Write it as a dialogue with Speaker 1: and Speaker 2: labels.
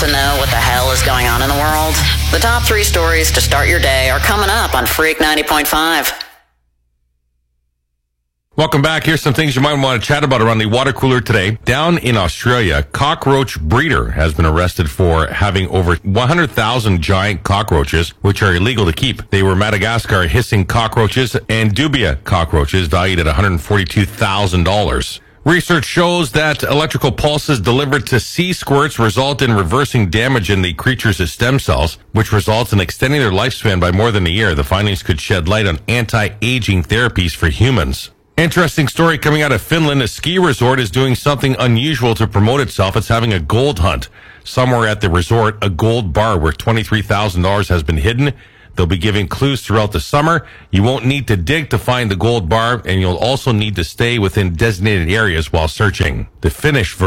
Speaker 1: to know what the hell is going on in the world? The top 3 stories to start your day are coming up on Freak 90.5.
Speaker 2: Welcome back. Here's some things you might want to chat about around the water cooler today. Down in Australia, a cockroach breeder has been arrested for having over 100,000 giant cockroaches, which are illegal to keep. They were Madagascar hissing cockroaches and dubia cockroaches valued at $142,000. Research shows that electrical pulses delivered to sea squirts result in reversing damage in the creature's stem cells, which results in extending their lifespan by more than a year. The findings could shed light on anti-aging therapies for humans. Interesting story coming out of Finland. A ski resort is doing something unusual to promote itself. It's having a gold hunt. Somewhere at the resort, a gold bar worth $23,000 has been hidden. They'll be giving clues throughout the summer. You won't need to dig to find the gold bar, and you'll also need to stay within designated areas while searching. The Finnish